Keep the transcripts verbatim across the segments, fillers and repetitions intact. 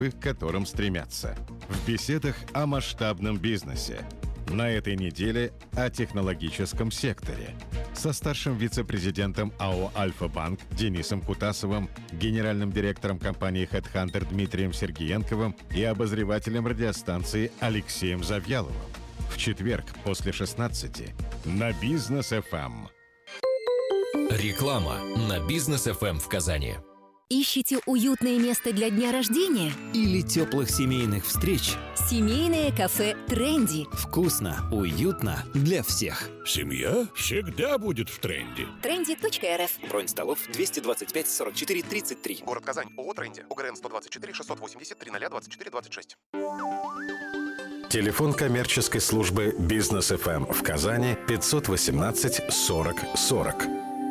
к которым стремятся. В беседах о масштабном бизнесе. На этой неделе о технологическом секторе. Со старшим вице-президентом АО «Альфа-Банк» Денисом Кутасовым, генеральным директором компании HeadHunter Дмитрием Сергеенковым и обозревателем радиостанции Алексеем Завьяловым. В четверг после шестнадцати на Бизнес эф эм. Реклама на Бизнес эф эм в Казани. Ищете уютное место для дня рождения? Или теплых семейных встреч? Семейное кафе «Тренди». Вкусно, уютно для всех. Семья всегда будет в тренде. тренди точка эр эф. Бронь столов двести двадцать пять сорок четыре тридцать три. Город Казань. ООО «Тренди». ОГРН сто двадцать четыре шестьсот восемьдесят тридцать двадцать четыре двадцать шесть. Телефон коммерческой службы Бизнес эф эм в Казани пятьсот восемнадцать сорок сорок.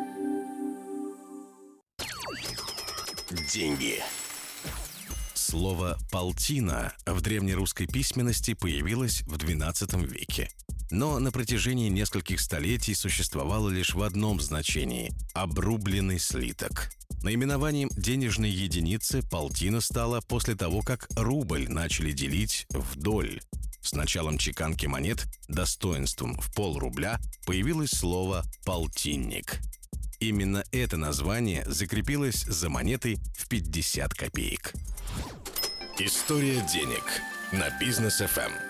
Деньги. Слово «полтина» в древнерусской письменности появилось в двенадцатом веке. Но на протяжении нескольких столетий существовало лишь в одном значении – обрубленный слиток. Наименованием денежной единицы полтина стала после того, как рубль начали делить вдоль. С началом чеканки монет достоинством в полрубля появилось слово «полтинник». Именно это название закрепилось за монетой в пятьдесят копеек. История денег на Бизнес эф эм.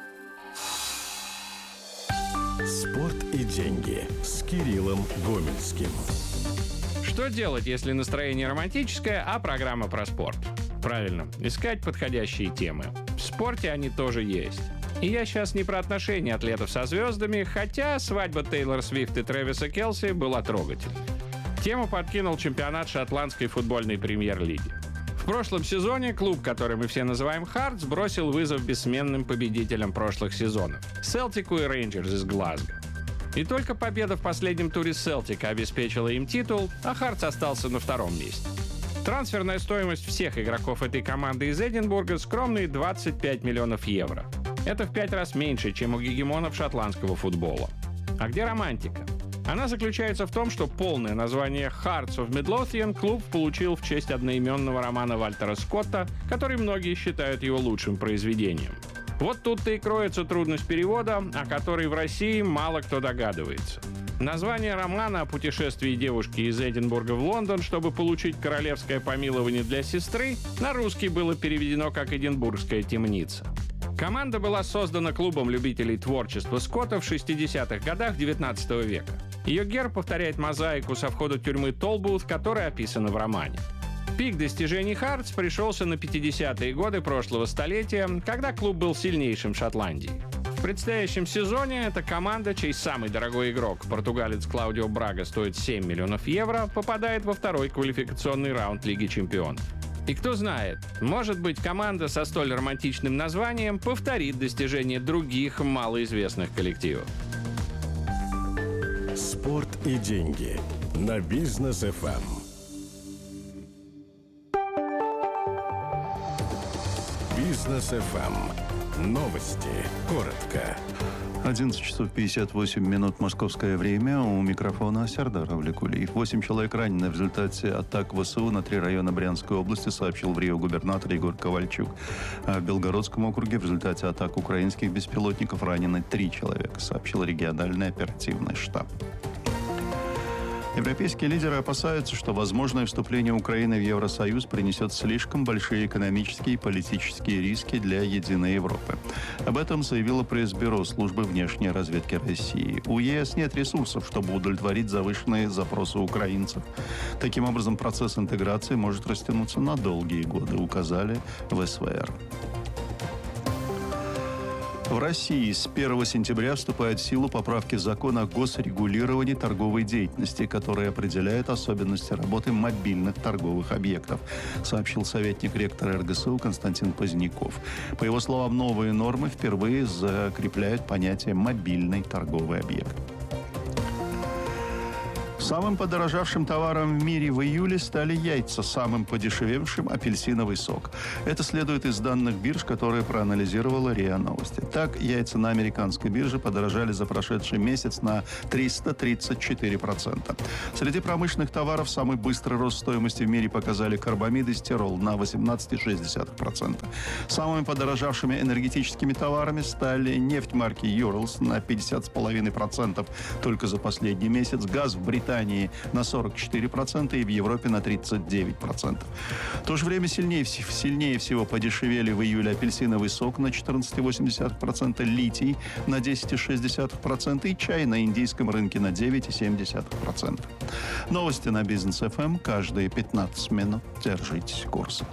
Спорт и деньги с Кириллом Гомельским. Что делать, если настроение романтическое, а программа про спорт? Правильно, искать подходящие темы. В спорте они тоже есть. И я сейчас не про отношения атлетов со звездами, хотя свадьба Тейлор Свифт и Трэвиса Келси была трогательной. Тему подкинул чемпионат шотландской футбольной премьер-лиги. В прошлом сезоне клуб, который мы все называем Хартс, бросил вызов бессменным победителям прошлых сезонов – Селтику и Рейнджерс из Глазго. И только победа в последнем туре Селтика обеспечила им титул, а Хартс остался на втором месте. Трансферная стоимость всех игроков этой команды из Эдинбурга – скромные двадцать пять миллионов евро. Это в пять раз меньше, чем у гегемонов шотландского футбола. А где романтика? Она заключается в том, что полное название Hearts of Midlothian клуб получил в честь одноименного романа Вальтера Скотта, который многие считают его лучшим произведением. Вот тут-то и кроется трудность перевода, о которой в России мало кто догадывается. Название романа о путешествии девушки из Эдинбурга в Лондон, чтобы получить королевское помилование для сестры, на русский было переведено как «Эдинбургская темница». Команда была создана клубом любителей творчества Скотта в шестидесятых годах девятнадцатого века. Ее герб повторяет мозаику со входа тюрьмы Толбут, которая описана в романе. Пик достижений Хартс пришелся на пятидесятые годы прошлого столетия, когда клуб был сильнейшим в Шотландии. В предстоящем сезоне эта команда, чей самый дорогой игрок, португалец Клаудио Брага, стоит семь миллионов евро, попадает во второй квалификационный раунд Лиги чемпионов. И кто знает, может быть, команда со столь романтичным названием повторит достижения других малоизвестных коллективов. Спорт и деньги на Бизнес эф эм. Бизнес эф эм. Новости. Коротко. одиннадцать часов пятьдесят восемь минут московское время. У микрофона Сердар Авликулиев. Восемь человек ранены в результате атак ВСУ на три района Брянской области, сообщил в Рио губернатор Егор Ковальчук. А в Белгородском округе в результате атак украинских беспилотников ранены три человека, сообщил региональный оперативный штаб. Европейские лидеры опасаются, что возможное вступление Украины в Евросоюз принесет слишком большие экономические и политические риски для единой Европы. Об этом заявило пресс-бюро службы внешней разведки России. У ЕС нет ресурсов, чтобы удовлетворить завышенные запросы украинцев. Таким образом, процесс интеграции может растянуться на долгие годы, указали в СВР. В России с первого сентября вступают в силу поправки закона о госрегулировании торговой деятельности, которые определяют особенности работы мобильных торговых объектов, сообщил советник ректора эр гэ эс у Константин Поздняков. По его словам, новые нормы впервые закрепляют понятие «мобильный торговый объект». Самым подорожавшим товаром в мире в июле стали яйца, самым подешевевшим – апельсиновый сок. Это следует из данных бирж, которые проанализировала РИА Новости. Так, яйца на американской бирже подорожали за прошедший месяц на триста тридцать четыре процента. Среди промышленных товаров самый быстрый рост стоимости в мире показали карбамид и стирол на восемнадцать целых шесть десятых процента. Самыми подорожавшими энергетическими товарами стали нефть марки Urals на пятьдесят целых пять десятых процента только за последний месяц, газ в Британии на сорок четыре процента и в Европе на тридцать девять процентов. В то же время сильнее, сильнее всего подешевели в июле апельсиновый сок на четырнадцать целых восемь десятых процента, литий на десять целых шесть десятых процента и чай на индийском рынке на девять целых семь десятых процента. Новости на Бизнес эф эм каждые пятнадцать минут. Держитесь курса.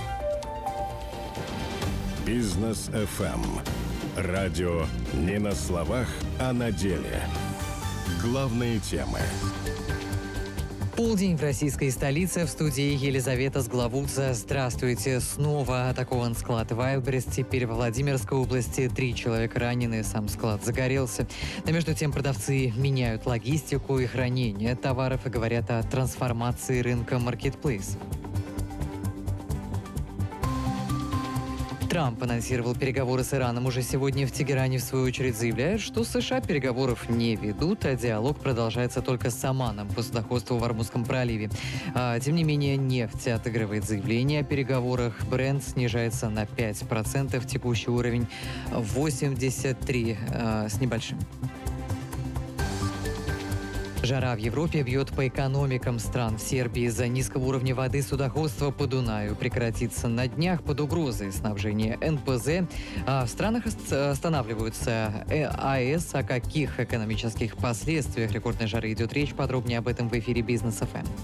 Бизнес эф эм. Радио не на словах, а на деле. Главные темы. Полдень в российской столице. В студии Елизавета Сглавудзе. Здравствуйте. Снова атакован склад Wildberries. Теперь во Владимирской области три человека ранены. Сам склад загорелся. Но между тем продавцы меняют логистику и хранение товаров и говорят о трансформации рынка Marketplace. Трамп анонсировал переговоры с Ираном уже сегодня в Тегеране. В свою очередь заявляет, что США переговоров не ведут, а диалог продолжается только с Оманом по судоходству в Ормузском проливе. А, тем не менее, нефть отыгрывает заявление о переговорах. Брент снижается на пять процентов, текущий уровень восемьдесят три а, с небольшим. Жара в Европе бьет по экономикам стран. В Сербии из-за низкого уровня воды судоходство по Дунаю прекратится на днях под угрозой снабжения эн пэ зэ. А в странах останавливаются а э эс. О каких экономических последствиях рекордной жары идет речь? Подробнее об этом в эфире Бизнес эф эм.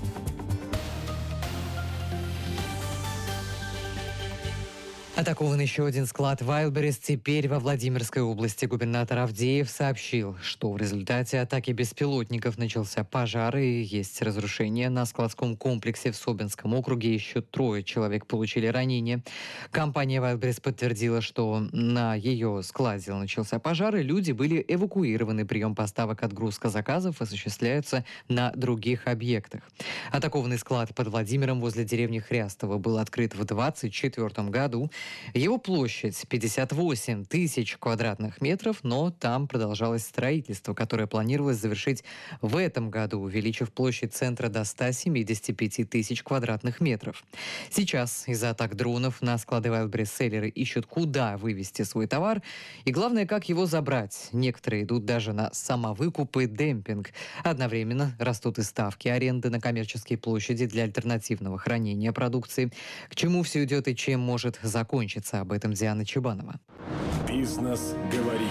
Атакован еще один склад Wildberries. Теперь во Владимирской области. Губернатор Авдеев сообщил, что в результате атаки беспилотников начался пожар и есть разрушение на складском комплексе в Собинском округе. Еще трое человек получили ранения. Компания Wildberries подтвердила, что на ее складе начался пожар, и люди были эвакуированы. Прием поставок, отгрузка заказов осуществляются на других объектах. Атакованный склад под Владимиром возле деревни Хрястово был открыт в двадцать четвёртом году. Его площадь пятьдесят восемь тысяч квадратных метров, но там продолжалось строительство, которое планировалось завершить в этом году, увеличив площадь центра до ста семидесяти пяти тысяч квадратных метров. Сейчас из-за атак дронов на склады Wildberries селлеры ищут, куда вывести свой товар и, главное, как его забрать. Некоторые идут даже на самовыкуп и демпинг. Одновременно растут и ставки аренды на коммерческие площади для альтернативного хранения продукции. К чему все идет и чем может закончиться? Об этом Диана Чебанова. Бизнес говорит.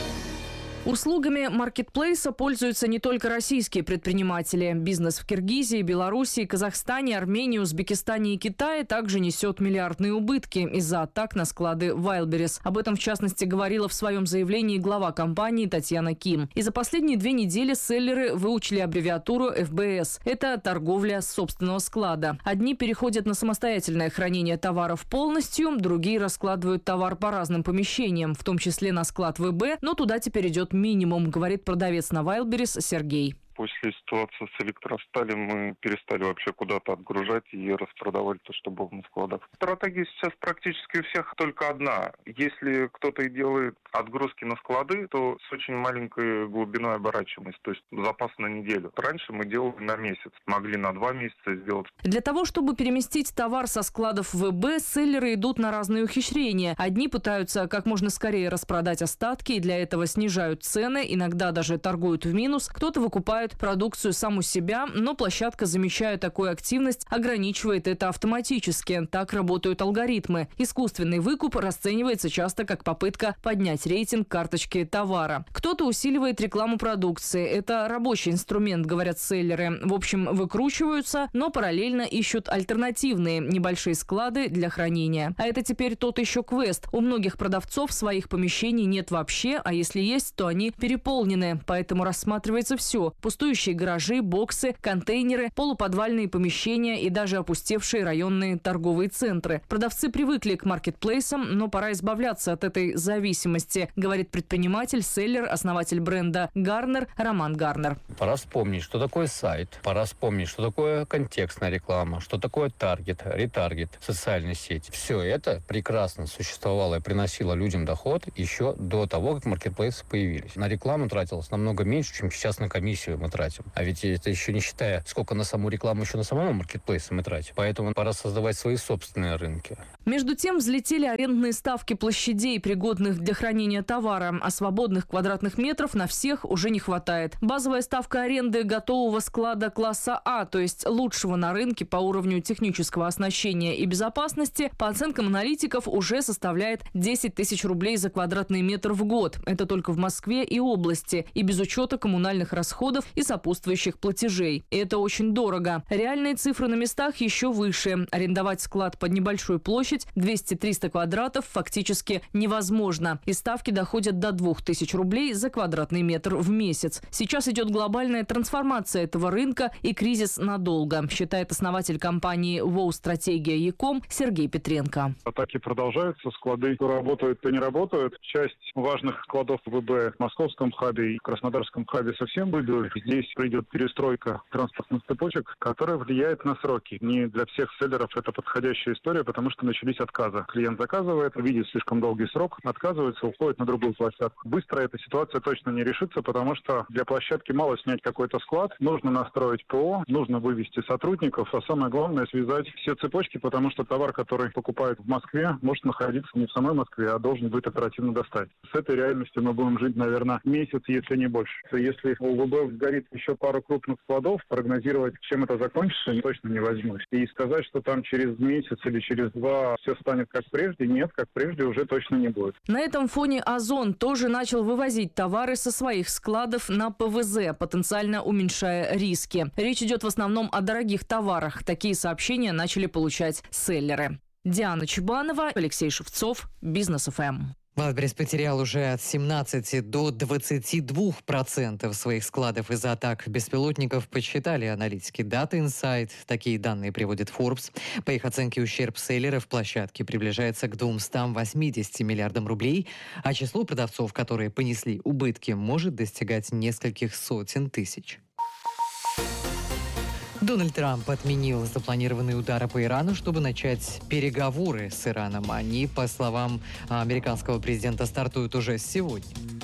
Услугами маркетплейса пользуются не только российские предприниматели. Бизнес в Киргизии, Белоруссии, Казахстане, Армении, Узбекистане и Китае также несет миллиардные убытки из-за атак на склады Wildberries. Об этом, в частности, говорила в своем заявлении глава компании Татьяна Ким. И за последние две недели селлеры выучили аббревиатуру эф бэ эс. Это торговля с собственного склада. Одни переходят на самостоятельное хранение товаров полностью, другие раскладывают товар по разным помещениям, в том числе на склад вэ бэ, но туда теперь идет минимум, говорит продавец на Wildberries Сергей. После ситуации с электросталем мы перестали вообще куда-то отгружать и распродавали то, что было на складах. Стратегия сейчас практически у всех только одна. Если кто-то и делает отгрузки на склады, то с очень маленькой глубиной оборачиваемости, то есть запас на неделю. Раньше мы делали на месяц, могли на два месяца сделать. Для того, чтобы переместить товар со складов вэ бэ, селлеры идут на разные ухищрения. Одни пытаются как можно скорее распродать остатки и для этого снижают цены, иногда даже торгуют в минус. Кто-то выкупает продукцию сам у себя, но площадка, замечая такую активность, ограничивает это автоматически. Так работают алгоритмы. Искусственный выкуп расценивается часто как попытка поднять рейтинг карточки товара. Кто-то усиливает рекламу продукции. Это рабочий инструмент, говорят селлеры. В общем, выкручиваются, но параллельно ищут альтернативные небольшие склады для хранения. А это теперь тот еще квест. У многих продавцов своих помещений нет вообще, а если есть, то они переполнены. Поэтому рассматривается все. Пустые пустующие гаражи, боксы, контейнеры, полуподвальные помещения и даже опустевшие районные торговые центры. Продавцы привыкли к маркетплейсам, но пора избавляться от этой зависимости, говорит предприниматель, селлер, основатель бренда «Гарнер» Роман Гарнер. Пора вспомнить, что такое сайт, пора вспомнить, что такое контекстная реклама, что такое таргет, ретаргет, социальные сети. Все это прекрасно существовало и приносило людям доход еще до того, как маркетплейсы появились. На рекламу тратилось намного меньше, чем сейчас на комиссию мы тратим. А ведь это еще не считая, сколько на саму рекламу еще на самом маркетплейсе мы тратим. Поэтому пора создавать свои собственные рынки. Между тем взлетели арендные ставки площадей, пригодных для хранения товара, а свободных квадратных метров на всех уже не хватает. Базовая ставка аренды готового склада класса А, то есть лучшего на рынке по уровню технического оснащения и безопасности, по оценкам аналитиков, уже составляет десять тысяч рублей за квадратный метр в год. Это только в Москве и области, и без учета коммунальных расходов и сопутствующих платежей. И это очень дорого. Реальные цифры на местах еще выше. Арендовать склад под небольшую площадь, двести-триста квадратов, фактически невозможно. И ставки доходят до двух тысяч рублей за квадратный метр в месяц. Сейчас идет глобальная трансформация этого рынка и кризис надолго, считает основатель компании «Воу Стратегия Яком» Сергей Петренко. Атаки продолжаются, склады то работают, то не работают. Часть важных складов ВБ в московском хабе и краснодарском хабе совсем выделили. Здесь придет перестройка транспортных цепочек, которая влияет на сроки. Не для всех селлеров это подходящая история, потому что начались отказы. Клиент заказывает, видит слишком долгий срок, отказывается, уходит на другую площадку. Быстро эта ситуация точно не решится, потому что для площадки мало снять какой-то склад, нужно настроить ПО, нужно вывести сотрудников, а самое главное связать все цепочки, потому что товар, который покупают в Москве, может находиться не в самой Москве, а должен быть оперативно достать. С этой реальностью мы будем жить, наверное, месяц, если не больше. Если у ВБ сгорит еще пару крупных складов, прогнозировать, чем это закончится, точно не возьмусь. И сказать, что там через месяц или через два все станет как прежде, нет, как прежде уже точно не будет. На этом фоне «Озон» тоже начал вывозить товары со своих складов на ПВЗ, потенциально уменьшая риски. Речь идет в основном о дорогих товарах. Такие сообщения начали получать селлеры. Диана Чебанова, Алексей Шевцов, Бизнес эф эм. Wildberries потерял уже от семнадцати до двадцати двух процентов своих складов из-за атак беспилотников, подсчитали аналитики Data Insight. Такие данные приводит Forbes. По их оценке, ущерб селлеров площадки приближается к двумстам восьмидесяти миллиардам рублей, а число продавцов, которые понесли убытки, может достигать нескольких сотен тысяч. Дональд Трамп отменил запланированные удары по Ирану, чтобы начать переговоры с Ираном. Они, по словам американского президента, стартуют уже сегодня.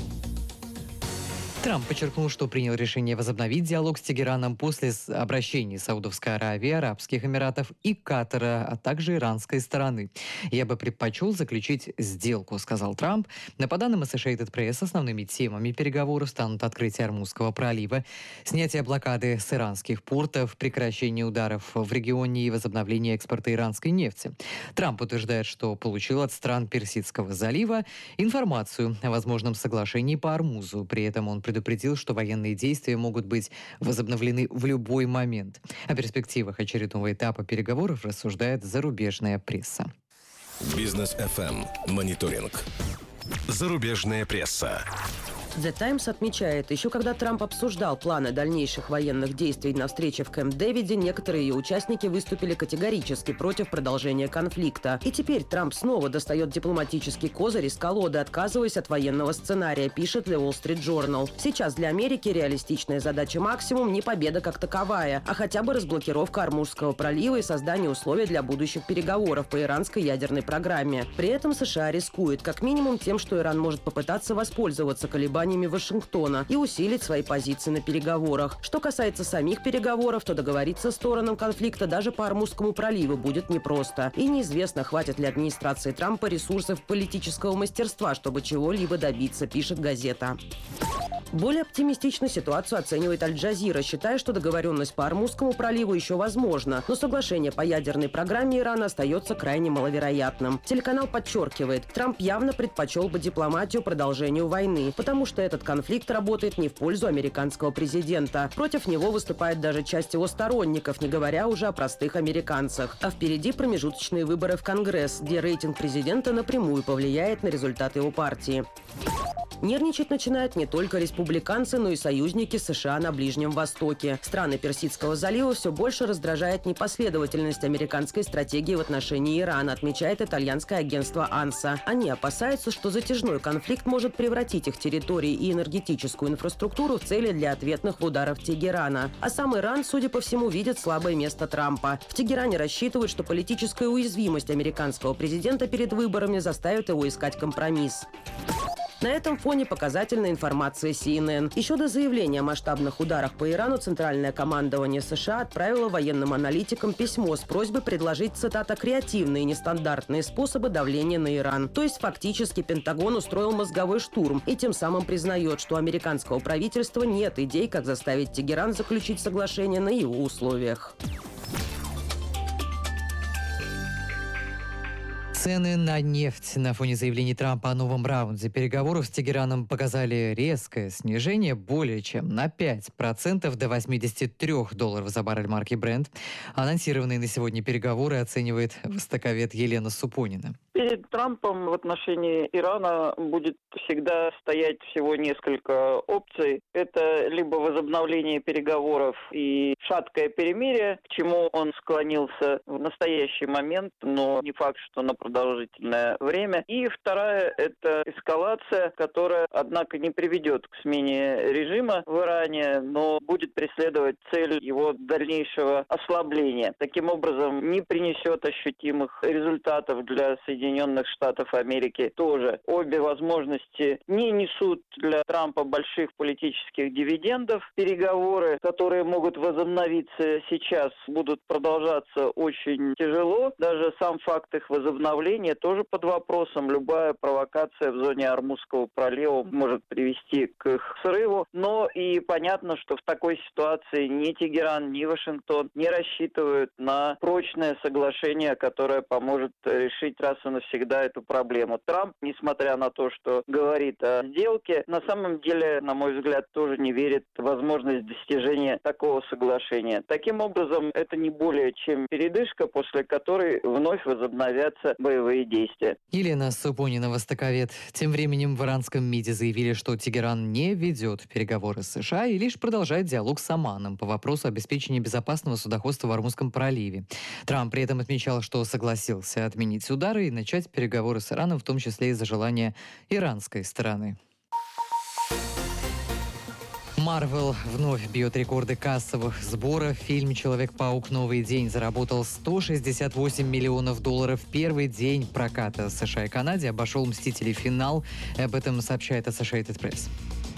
Трамп подчеркнул, что принял решение возобновить диалог с Тегераном после обращений Саудовской Аравии, Арабских Эмиратов и Катара, а также иранской стороны. «Я бы предпочел заключить сделку», — сказал Трамп. По данным Associated Press, основными темами переговоров станут открытие Ормузского пролива, снятие блокады с иранских портов, прекращение ударов в регионе и возобновление экспорта иранской нефти. Трамп утверждает, что получил от стран Персидского залива информацию о возможном соглашении по Ормузу. При этом он предупредил, предупредил, что военные действия могут быть возобновлены в любой момент. О перспективах очередного этапа переговоров рассуждает зарубежная пресса. Бизнес эф эм. Мониторинг. Зарубежная пресса. The Times отмечает, еще когда Трамп обсуждал планы дальнейших военных действий на встрече в Кэмп-Дэвиде, некоторые ее участники выступили категорически против продолжения конфликта. И теперь Трамп снова достает дипломатический козырь из колоды, отказываясь от военного сценария, пишет The Wall Street Journal. Сейчас для Америки реалистичная задача максимум не победа как таковая, а хотя бы разблокировка Ормузского пролива и создание условий для будущих переговоров по иранской ядерной программе. При этом США рискует как минимум тем, что Иран может попытаться воспользоваться колебаниями Вашингтона и усилить свои позиции на переговорах. Что касается самих переговоров, то договориться сторонам конфликта даже по Ормузскому проливу будет непросто. И неизвестно, хватит ли администрации Трампа ресурсов политического мастерства, чтобы чего-либо добиться, пишет газета. Более оптимистично ситуацию оценивает Аль-Джазира, считая, что договоренность по Ормузскому проливу еще возможна, но соглашение по ядерной программе Ирана остается крайне маловероятным. Телеканал подчеркивает, Трамп явно предпочел бы дипломатию продолжению войны, потому что этот конфликт работает не в пользу американского президента. Против него выступает даже часть его сторонников, не говоря уже о простых американцах. А впереди промежуточные выборы в Конгресс, где рейтинг президента напрямую повлияет на результат его партии. Нервничать начинают не только республиканцы, но и союзники США на Ближнем Востоке. Страны Персидского залива все больше раздражает непоследовательность американской стратегии в отношении Ирана, отмечает итальянское агентство «Анса». Они опасаются, что затяжной конфликт может превратить их территории и энергетическую инфраструктуру в цели для ответных ударов Тегерана. А сам Иран, судя по всему, видит слабое место Трампа. В Тегеране рассчитывают, что политическая уязвимость американского президента перед выборами заставит его искать компромисс. На этом фоне показательная информация си эн эн. Еще до заявления о масштабных ударах по Ирану Центральное командование США отправило военным аналитикам письмо с просьбой предложить, цитата, «креативные и нестандартные способы давления на Иран». То есть фактически Пентагон устроил мозговой штурм и тем самым признает, что у американского правительства нет идей, как заставить Тегеран заключить соглашение на его условиях. Цены на нефть на фоне заявлений Трампа о новом раунде переговоров с Тегераном показали резкое снижение более чем на пять процентов до восьмидесяти трёх долларов за баррель марки Brent. Анонсированные на сегодня переговоры оценивает востоковед Елена Супонина. Перед Трампом в отношении Ирана будет всегда стоять всего несколько опций. Это либо возобновление переговоров и шаткое перемирие, к чему он склонился в настоящий момент, но не факт, что на продолжительное время. И вторая – это эскалация, которая, однако, не приведет к смене режима в Иране, но будет преследовать цель его дальнейшего ослабления. Таким образом, не принесет ощутимых результатов для Соединенных Соединенных Штатов Америки тоже. Обе возможности не несут для Трампа больших политических дивидендов. Переговоры, которые могут возобновиться сейчас, будут продолжаться очень тяжело. Даже сам факт их возобновления тоже под вопросом. Любая провокация в зоне Ормузского пролива может привести к их срыву. Но и понятно, что в такой ситуации ни Тегеран, ни Вашингтон не рассчитывают на прочное соглашение, которое поможет решить раз и навсегда эту проблему. Трамп, несмотря на то, что говорит о сделке, на самом деле, на мой взгляд, тоже не верит в возможность достижения такого соглашения. Таким образом, это не более чем передышка, после которой вновь возобновятся боевые действия. Елена Супонина, востоковед. Тем временем в иранском МИДе заявили, что Тегеран не ведет переговоры с США и лишь продолжает диалог с Оманом по вопросу обеспечения безопасного судоходства в Ормузском проливе. Трамп при этом отмечал, что согласился отменить удары и начать переговоры с Ираном, в том числе из-за желания иранской стороны. Марвел вновь бьет рекорды кассовых сборов. Фильм «Человек-паук. Новый день» заработал сто шестьдесят восемь миллионов долларов. Первый день проката в США и Канаде обошел «Мстители. Финал». Об этом сообщает Associated Press.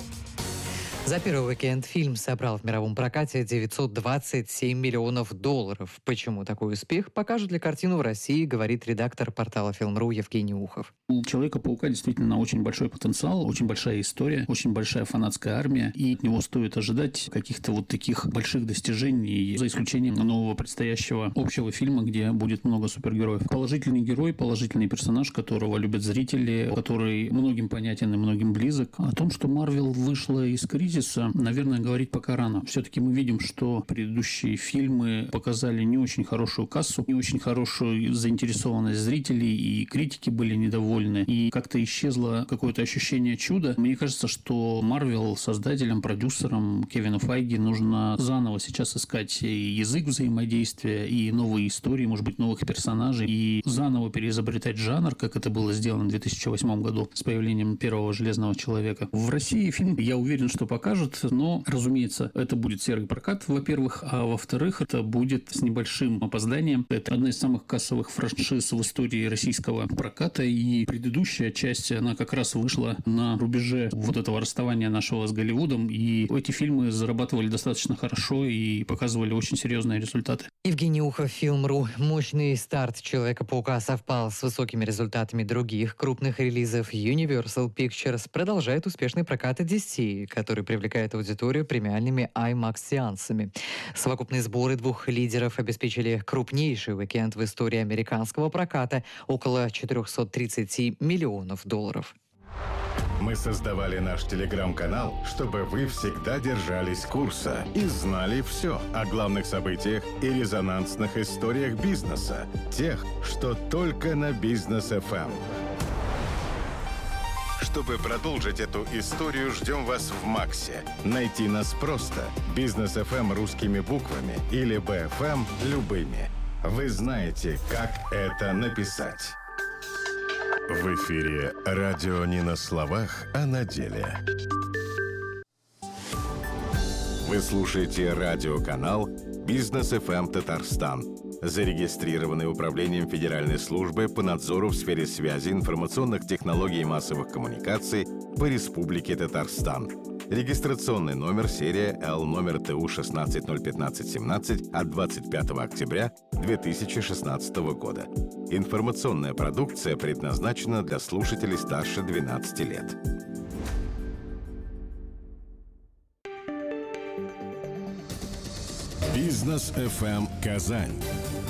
За первый уикенд фильм собрал в мировом прокате девятьсот двадцать семь миллионов долларов. Почему такой успех, покажет ли картину в России, говорит редактор портала Film точка ру Евгений Ухов. У «Человека-паука» действительно очень большой потенциал, очень большая история, очень большая фанатская армия, и от него стоит ожидать каких-то вот таких больших достижений, за исключением нового предстоящего общего фильма, где будет много супергероев. Положительный герой, положительный персонаж, которого любят зрители, который многим понятен и многим близок. О том, что Марвел вышла из кризиса, наверное, говорить пока рано. Все-таки мы видим, что предыдущие фильмы показали не очень хорошую кассу, не очень хорошую заинтересованность зрителей, и критики были недовольны, и как-то исчезло какое-то ощущение чуда. Мне кажется, что Марвел, создателям, продюсерам Кевину Файги нужно заново сейчас искать и язык взаимодействия, и новые истории, может быть, новых персонажей, и заново переизобретать жанр, как это было сделано в две тысячи восьмом году с появлением первого «Железного человека». В России фильм, я уверен, что пока покажут, но, разумеется, это будет серый прокат, во-первых, а во-вторых, это будет с небольшим опозданием. Это одна из самых кассовых франшиз в истории российского проката, и предыдущая часть, она как раз вышла на рубеже вот этого расставания нашего с Голливудом, и эти фильмы зарабатывали достаточно хорошо и показывали очень серьезные результаты. Евгений Ухов, Film точка ру. Мощный старт «Человека-паука» совпал с высокими результатами других крупных релизов. Universal Pictures продолжает успешный прокат ди си, который привлекает аудиторию премиальными IMAX-сеансами. Совокупные сборы двух лидеров обеспечили крупнейший уикенд в истории американского проката – около четыреста тридцать миллионов долларов. Мы создавали наш телеграм-канал, чтобы вы всегда держались курса и знали все о главных событиях и резонансных историях бизнеса. Тех, что только на Бизнес эф эм. Чтобы продолжить эту историю, ждем вас в МАКСе. Найти нас просто. Бизнес эф эм русскими буквами или би эф эм любыми. Вы знаете, как это написать. В эфире радио не на словах, а на деле. Вы слушаете радиоканал «Бизнес эф эм Татарстан», зарегистрированный Управлением Федеральной службы по надзору в сфере связи, информационных технологий и массовых коммуникаций по Республике Татарстан. Регистрационный номер серия Л номер Т У шестнадцать ноль пятнадцать семнадцать от двадцать пятого октября две тысячи шестнадцатого года. Информационная продукция предназначена для слушателей старше двенадцати лет. Бизнес эф эм Казань.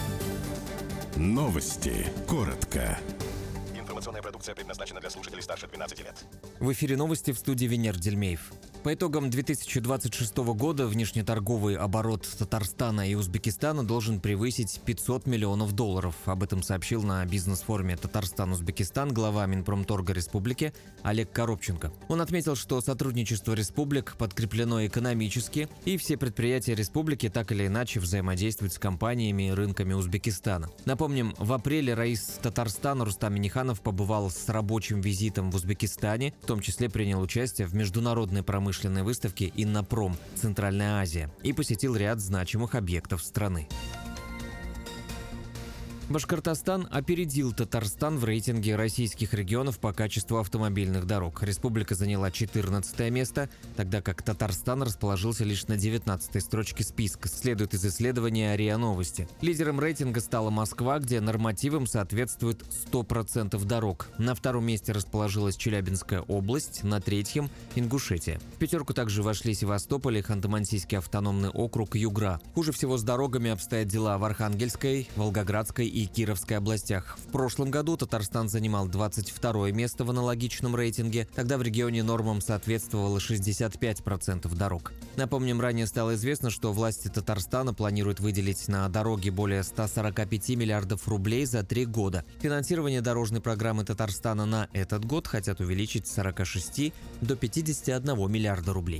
Новости. Коротко. Информационная продукция предназначена для слушателей старше двенадцати лет. В эфире новости в студии Венер Дельмеев. По итогам две тысячи двадцать шестого года внешнеторговый оборот Татарстана и Узбекистана должен превысить пятьсот миллионов долларов. Об этом сообщил на бизнес-форуме «Татарстан-Узбекистан» глава Минпромторга Республики Олег Коробченко. Он отметил, что сотрудничество республик подкреплено экономически, и все предприятия республики так или иначе взаимодействуют с компаниями и рынками Узбекистана. Напомним, в апреле раис Татарстана Рустам Минниханов побывал с рабочим визитом в Узбекистане, в том числе принял участие в международной промышленной выставке «Иннопром. Центральная Азия» и посетил ряд значимых объектов страны. Башкортостан опередил Татарстан в рейтинге российских регионов по качеству автомобильных дорог. Республика заняла четырнадцатое место, тогда как Татарстан расположился лишь на девятнадцатой строчке списка, следует из исследования РИА Новости. Лидером рейтинга стала Москва, где нормативам соответствует сто процентов дорог. На втором месте расположилась Челябинская область, на третьем – Ингушетия. В пятерку также вошли Севастополь и Ханты-Мансийский автономный округ Югра. Хуже всего с дорогами обстоят дела в Архангельской, Волгоградской и Кировской областях. В прошлом году Татарстан занимал двадцать второе место в аналогичном рейтинге. Тогда в регионе нормам соответствовало шестьдесят пять процентов дорог. Напомним, ранее стало известно, что власти Татарстана планируют выделить на дороги более ста сорока пяти миллиардов рублей за три года. Финансирование дорожной программы Татарстана на этот год хотят увеличить с сорока шести до пятидесяти одного миллиарда рублей.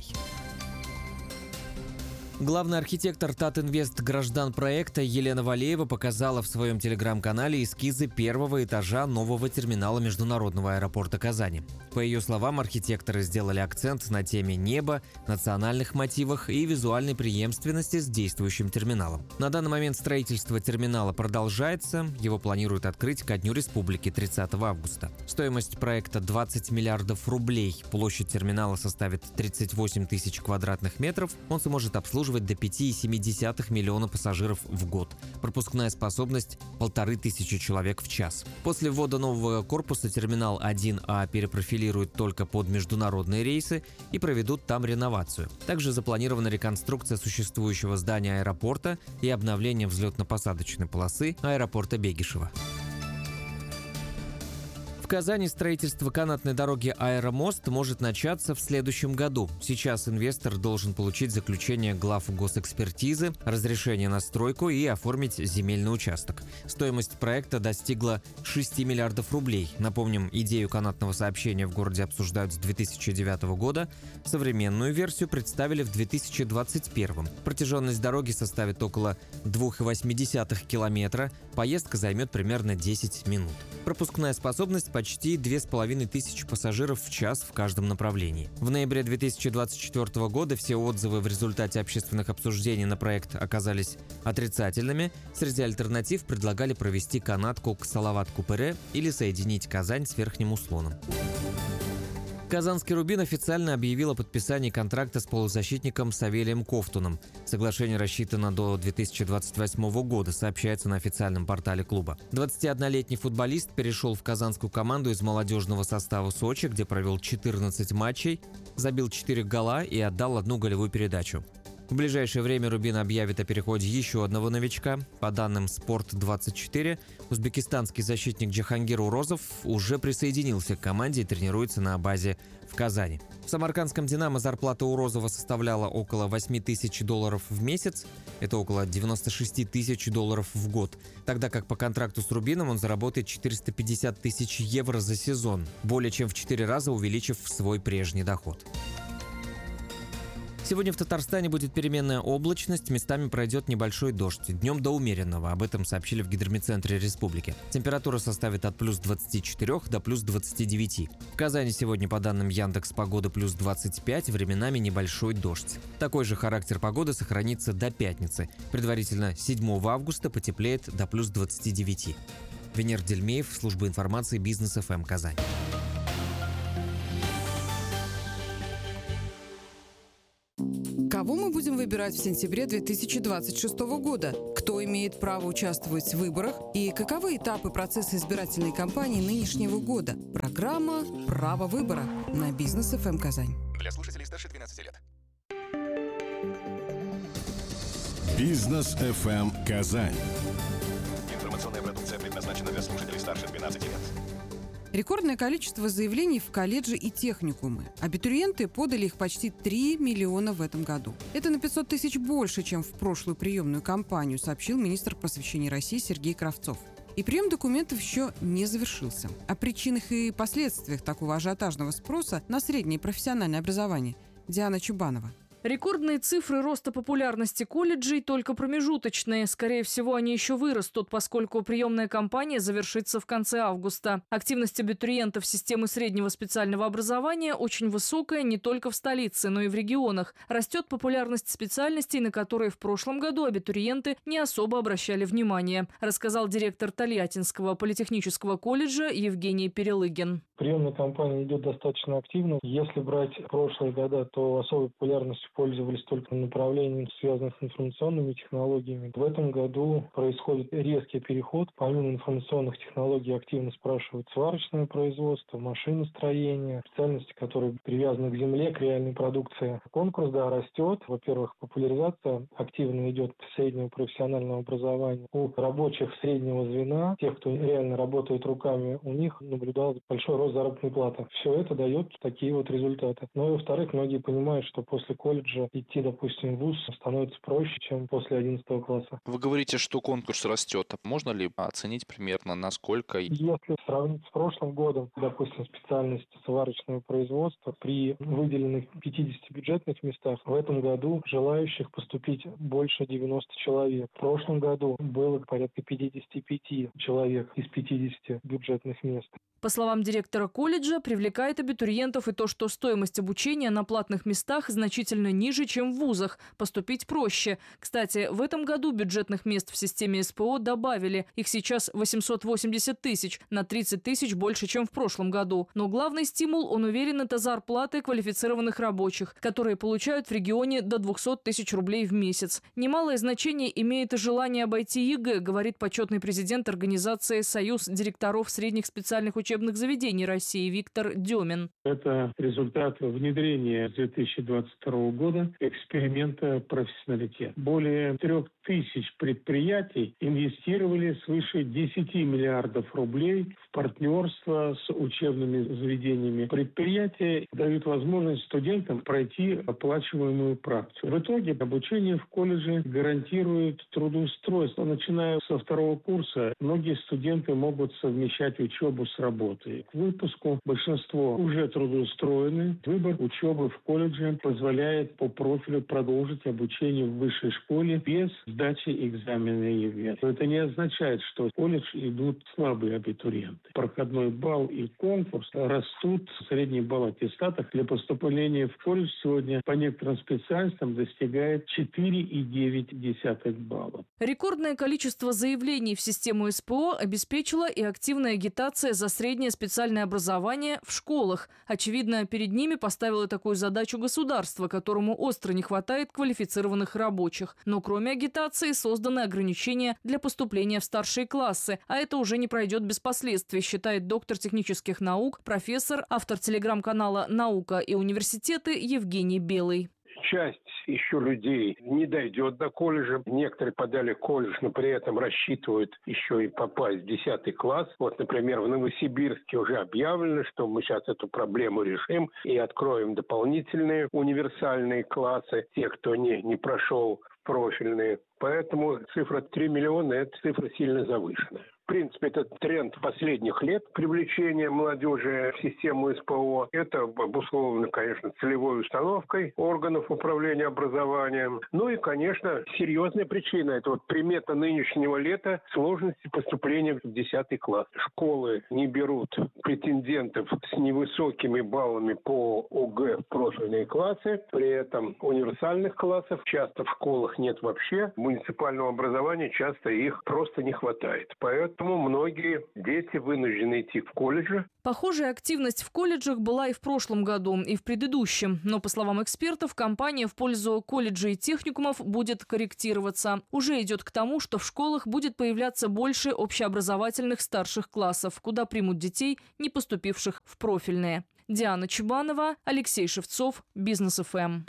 Главный архитектор Татинвест граждан проекта Елена Валеева показала в своем телеграм-канале эскизы первого этажа нового терминала международного аэропорта Казани. По ее словам, архитекторы сделали акцент на теме неба, национальных мотивах и визуальной преемственности с действующим терминалом. На данный момент строительство терминала продолжается. Его планируют открыть ко Дню Республики тридцатого августа. Стоимость проекта двадцать миллиардов рублей. Площадь терминала составит тридцать восемь тысяч квадратных метров. Он сможет обслуживать до пяти целых семи десятых миллиона пассажиров в год. Пропускная способность – полторы тысячи человек в час. После ввода нового корпуса терминал один А перепрофилируют только под международные рейсы и проведут там реновацию. Также запланирована реконструкция существующего здания аэропорта и обновление взлетно-посадочной полосы аэропорта Бегишева. В Казани строительство канатной дороги «Аэромост» может начаться в следующем году. Сейчас инвестор должен получить заключение глав госэкспертизы, разрешение на стройку и оформить земельный участок. Стоимость проекта достигла шести миллиардов рублей. Напомним, идею канатного сообщения в городе обсуждают с две тысячи девятого года. Современную версию представили в две тысячи двадцать первом. Протяженность дороги составит около двух целых восьми десятых километра. Поездка займет примерно десять минут. Пропускная способность почти две с половиной тысячи пассажиров в час в каждом направлении. В ноябре две тысячи двадцать четвёртого года все отзывы в результате общественных обсуждений на проект оказались отрицательными. Среди альтернатив предлагали провести канатку к Салават-Купыре или соединить Казань с Верхним Услоном. Казанский «Рубин» официально объявил о подписании контракта с полузащитником Савелием Ковтуном. Соглашение рассчитано до две тысячи двадцать восьмого года, сообщается на официальном портале клуба. двадцатиоднолетний футболист перешел в казанскую команду из молодежного состава Сочи, где провел четырнадцать матчей, забил четыре гола и отдал одну голевую передачу. В ближайшее время Рубин объявит о переходе еще одного новичка. По данным спорт двадцать четыре, узбекистанский защитник Джахангир Урозов уже присоединился к команде и тренируется на базе в Казани. В самаркандском «Динамо» зарплата Урозова составляла около восемь тысяч долларов в месяц. Это около девяносто шесть тысяч долларов в год. Тогда как по контракту с Рубином он заработает четыреста пятьдесят тысяч евро за сезон, более чем в четыре раза увеличив свой прежний доход. Сегодня в Татарстане будет переменная облачность, местами пройдет небольшой дождь. Днем до умеренного, об этом сообщили в гидрометцентре республики. Температура составит от плюс двадцати четырёх до плюс двадцати девяти. В Казани сегодня, по данным Яндекс.Погоды, плюс двадцать пять, временами небольшой дождь. Такой же характер погоды сохранится до пятницы. Предварительно седьмого августа потеплеет до плюс двадцати девяти. Венер Дельмеев, служба информации Бизнес эф эм Казань. Кого мы будем выбирать в сентябре две тысячи двадцать шестого года? Кто имеет право участвовать в выборах? И каковы этапы процесса избирательной кампании нынешнего года? Программа «Право выбора» на Бизнес эф эм Казань. Для слушателей старше двенадцати лет. Бизнес эф эм Казань. Информационная продукция предназначена для слушателей старше двенадцати лет. Рекордное количество заявлений в колледжи и техникумы. Абитуриенты подали их почти три миллиона в этом году. Это на пятьсот тысяч больше, чем в прошлую приемную кампанию, сообщил министр просвещения России Сергей Кравцов. И прием документов еще не завершился. О причинах и последствиях такого ажиотажного спроса на среднее профессиональное образование Диана Чубанова. Рекордные цифры роста популярности колледжей только промежуточные. Скорее всего, они еще вырастут, поскольку приемная кампания завершится в конце августа. Активность абитуриентов системы среднего специального образования очень высокая не только в столице, но и в регионах. Растет популярность специальностей, на которые в прошлом году абитуриенты не особо обращали внимание, рассказал директор Тольяттинского политехнического колледжа Евгений Перелыгин. Приемная кампания идет достаточно активно. Если брать прошлые года, то особой популярностью пользовались только направлениями, связанных с информационными технологиями. В этом году происходит резкий переход. Помимо информационных технологий активно спрашивают сварочное производство, машиностроение, специальности, которые привязаны к земле, к реальной продукции. Конкурс, да, растет. Во-первых, популяризация активно идет среднего профессионального образования. У рабочих среднего звена, тех, кто реально работает руками, у них наблюдался большой рост заработной платы. Все это дает такие вот результаты. Ну и во-вторых, многие понимают, что после колледжа идти, допустим, в вуз становится проще, чем после одиннадцатого класса. Вы говорите, что конкурс растет. Можно ли оценить примерно, насколько? Если сравнить с прошлым годом, допустим, специальность сварочного производства, при выделенных пятидесяти бюджетных местах, в этом году желающих поступить больше девяноста человек. В прошлом году было порядка пятьдесят пять человек из пятидесяти бюджетных мест. По словам директора колледжа, привлекает абитуриентов и то, что стоимость обучения на платных местах значительно ниже, чем в вузах. Поступить проще. Кстати, в этом году бюджетных мест в системе эс пэ о добавили. Их сейчас восемьсот восемьдесят тысяч, на тридцать тысяч больше, чем в прошлом году. Но главный стимул, он уверен, это зарплаты квалифицированных рабочих, которые получают в регионе до двухсот тысяч рублей в месяц. Немалое значение имеет и желание обойти е гэ, говорит почетный президент организации «Союз директоров средних специальных учебных учебных заведений России Виктор Демин. Это результат внедрения с две тысячи двадцать второго года эксперимента профессионалитет. Более трех тысяч предприятий инвестировали свыше десяти миллиардов рублей в партнерство с учебными заведениями. Предприятия дают возможность студентам пройти оплачиваемую практику. В итоге обучение в колледже гарантирует трудоустройство. Начиная со второго курса, многие студенты могут совмещать учебу с работой. К выпуску большинство уже трудоустроены. Выбор учебы в колледже позволяет по профилю продолжить обучение в высшей школе без сдачи экзамена е гэ. Это не означает, что в колледж идут слабые абитуриенты. Проходной балл и конкурс растут. Средний балл аттестатов для поступления в колледж сегодня по некоторым специальностям достигает четыре и девять десятых балла. Рекордное количество заявлений в систему эс пэ о обеспечила и активная агитация за среднее специальное образование в школах. Очевидно, перед ними поставило такую задачу государство, которому остро не хватает квалифицированных рабочих. Но кроме агитации созданы ограничения для поступления в старшие классы. А это уже не пройдет без последствий, считает доктор технических наук, профессор, автор телеграм-канала «Наука и университеты» Евгений Белый. Часть еще людей не дойдет до колледжа. Некоторые подали колледж, но при этом рассчитывают еще и попасть в десятый класс. Вот, например, в Новосибирске уже объявлено, что мы сейчас эту проблему решим и откроем дополнительные универсальные классы. Те, кто не, не прошел профильные. Поэтому цифра три миллиона – это цифра сильно завышенная. В принципе, это тренд последних лет привлечения молодежи в систему СПО. Это обусловлено, конечно, целевой установкой органов управления образованием. Ну и, конечно, серьезная причина – это вот примета нынешнего лета – сложности поступления в десятый класс. Школы не берут претендентов с невысокими баллами по ОГЭ в профильные классы. При этом универсальных классов часто в школах нет вообще. Муниципального образования часто их просто не хватает. Поэтому Поэтому многие дети вынуждены идти в колледжи. Похожая активность в колледжах была и в прошлом году, и в предыдущем. Но, по словам экспертов, кампания в пользу колледжей и техникумов будет корректироваться. Уже идет к тому, что в школах будет появляться больше общеобразовательных старших классов, куда примут детей, не поступивших в профильные. Диана Чубанова, Алексей Шевцов, Бизнес эф эм.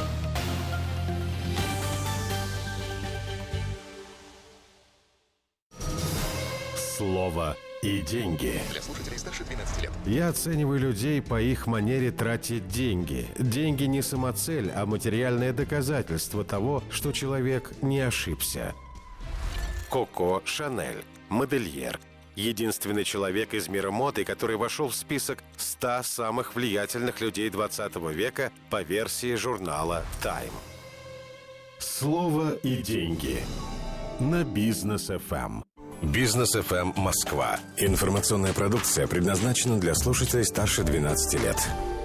Слово и деньги. Для слушателей старше двенадцати лет. Я оцениваю людей по их манере тратить деньги. Деньги не самоцель, а материальное доказательство того, что человек не ошибся. Коко Шанель, модельер. Единственный человек из мира моды, который вошел в список ста самых влиятельных людей двадцатого века по версии журнала Time. Слово и деньги. На Бизнес эф эм. Бизнес эф эм Москва. Информационная продукция предназначена для слушателей старше двенадцати лет.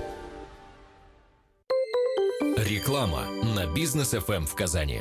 Реклама на Бизнес эф эм в Казани.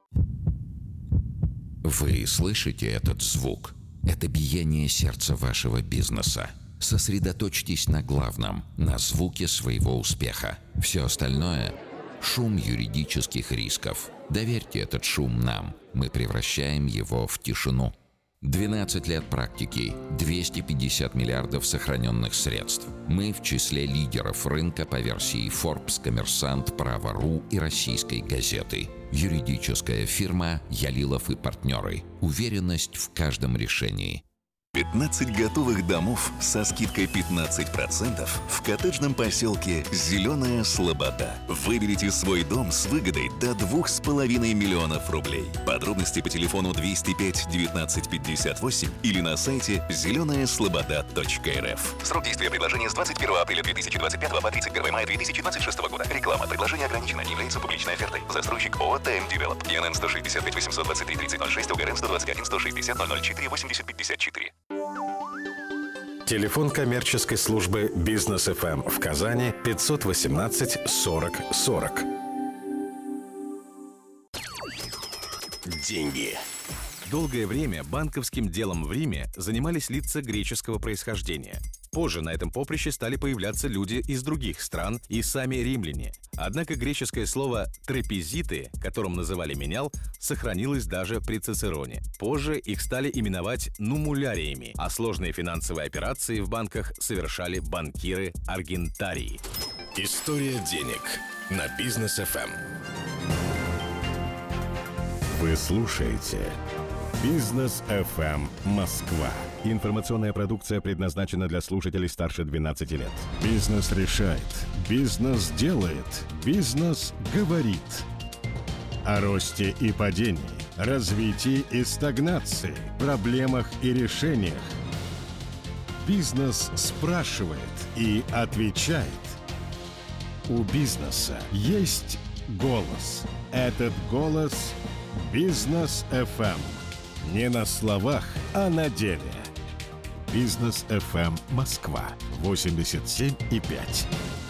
Вы слышите этот звук? Это биение сердца вашего бизнеса. Сосредоточьтесь на главном, на звуке своего успеха. Все остальное – шум юридических рисков. Доверьте этот шум нам. Мы превращаем его в тишину. двенадцать лет практики, двести пятьдесят миллиардов сохраненных средств. Мы в числе лидеров рынка по версии Forbes, Коммерсант, Право.ру и Российской газеты. Юридическая фирма «Ялилов и партнеры». Уверенность в каждом решении. пятнадцать готовых домов со скидкой пятнадцать процентов в коттеджном поселке «Зеленая Слобода». Выберите свой дом с выгодой до двух с половиной миллионов рублей. Подробности по телефону двести пять девятнадцать пятьдесят восемь или на сайте зеленая слобода точка эр эф. Срок действия предложения с двадцать первого апреля две тысячи двадцать пятого по тридцать первого мая две тысячи двадцать шестого года. Реклама. Предложение ограничено. Не является публичной офертой. Застройщик ООО «ТМ Девелоп». ИНН сто шестьдесят пять восемьсот двадцать три тридцать ноль шесть, УГРН сто двадцать один сто шестьдесят ноль ноль четыре восемьдесят пятьдесят четыре. Телефон коммерческой службы Бизнес эф эм в Казани пятьсот восемнадцать сорок сорок. Деньги. Долгое время банковским делом в Риме занимались лица греческого происхождения. Позже на этом поприще стали появляться люди из других стран и сами римляне. Однако греческое слово «трапезиты», которым называли менял, сохранилось даже при Цицероне. Позже их стали именовать нумуляриями, а сложные финансовые операции в банках совершали банкиры аргентарии. История денег на Бизнес эф эм. Вы слушаете Бизнес эф эм Москва. Информационная продукция предназначена для слушателей старше двенадцати лет. Бизнес решает. Бизнес делает. Бизнес говорит. О росте и падении, развитии и стагнации, проблемах и решениях. Бизнес спрашивает и отвечает. У бизнеса есть голос. Этот голос – Бизнес эф эм. Не на словах, а на деле. Бизнес эф эм Москва восемьдесят семь и пять.